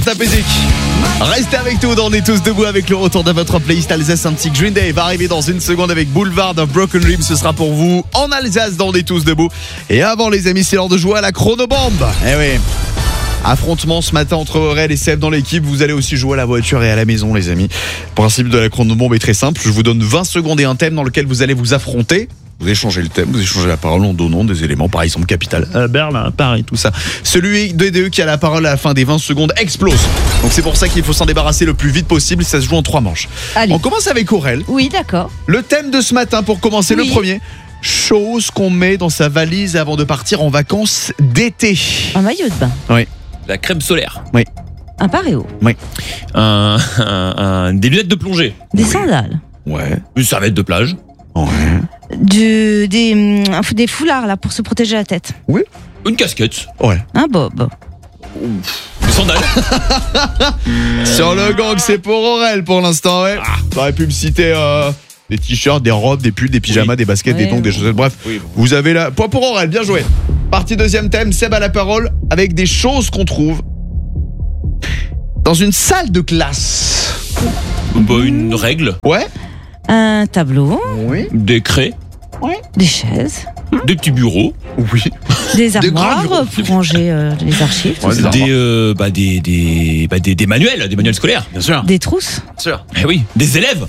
Tapézique. Restez avec nous, on est tous debout avec le retour de votre playlist Alsace. Un petit Green Day va arriver dans une seconde avec Boulevard of Broken Dreams. Ce sera pour vous en Alsace dans On est tous debout. Et avant les amis, c'est l'heure de jouer à la chronobombe. Eh oui. Affrontement ce matin entre Aurel et Seb dans l'équipe. Vous allez aussi jouer à la voiture et à la maison les amis. Le principe de la chronobombe est très simple. Je vous donne 20 secondes et un thème dans lequel vous allez vous affronter. Vous échangez le thème, vous échangez la parole en donnant des éléments, par exemple capitale, Berlin, Paris, tout ça. Celui des deux qui a la parole à la fin des 20 secondes explose. Donc c'est pour ça qu'il faut s'en débarrasser le plus vite possible. Ça se joue en 3 manches. Allez. On commence avec Aurel. Oui, d'accord. Le thème de ce matin pour commencer, Oui. le premier. Chose qu'on met dans sa valise avant de partir en vacances d'été. Un maillot de bain. Oui. La crème solaire. Un paréo. Des lunettes de plongée. Des sandales. Ouais. Une serviette de plage. Ouais. Des foulards là pour se protéger la tête. Une casquette. Ouais. Un bob. Des sandales. Sur le gang, c'est pour Aurel pour l'instant, ouais. T'aurais pu me citer des t-shirts, des robes, des pulls, des pyjamas, des baskets, Ouais, des tongs, des chaussettes, bref. Oui, Vous avez la... Point pour Aurel, bien joué. Partie deuxième thème, Seb a la parole avec des choses qu'on trouve dans une salle de classe. Une règle. Ouais. Un tableau. Oui. Des craies. Des chaises. Des petits bureaux. Oui. Des grands armoires bureaux. pour ranger les archives. tout Ouais, ça. Des manuels scolaires. Bien sûr. Des trousses. Eh oui. Des élèves.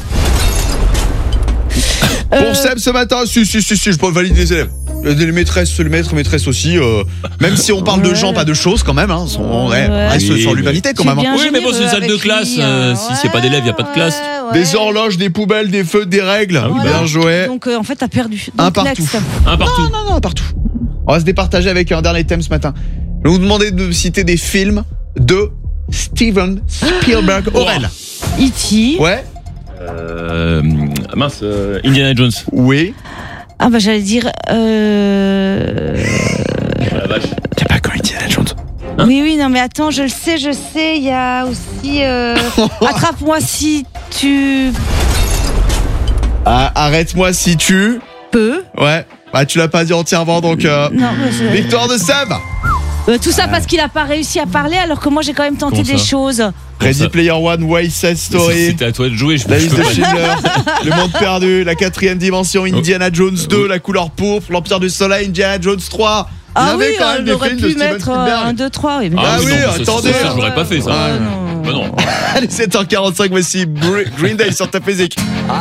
Pour Seb ce matin, si, je peux valider les élèves. Les maîtresses, le maître, maîtresse aussi. Même si on parle de Ouais. gens, pas de choses quand même. Hein. On reste Oui, sur mais- l'humanité quand Tu même. es bien Oui, mais bon, c'est une salle généreux de classe, avec lui, si c'est pas d'élèves, y a pas de classe. ouais. Des horloges, des poubelles, des feux, des règles. oui, Bien joué. Donc en fait t'as perdu. Un Donc, partout. next. Un partout. Non, partout. On va se départager avec un dernier thème ce matin. Je vais vous demander de citer des films de Steven Spielberg. Aurel. E.T. Ouais. Indiana Jones. Oui. Ah bah j'allais dire La vache. T'as pas quand Indiana Jones. Hein oui non mais attends je le sais il y a aussi attrape-moi si tu Ah, arrête-moi si tu. peux. Ouais. Bah tu l'as pas dit entièrement donc. Non Victoire de Seb. tout ça parce qu'il a pas réussi à parler alors que moi j'ai quand même tenté Comment des ça choses. Ready Player One, West Side Story. C'était à toi de jouer. La liste de Schindler, Le Monde Perdu, La Quatrième Dimension, Indiana Jones 2, La Couleur Pourpre, L'Empire du Soleil, Indiana Jones 3. Ah Il y oui, avait quand même on des aurait films de pu Steven mettre Spielberg. 1, 2, 3. Oui, mais Ah oui, attendez. Ça, j'aurais pas fait ça. Ah, non. Bah non. Allez, 7h45, voici Green Day sur ta physique.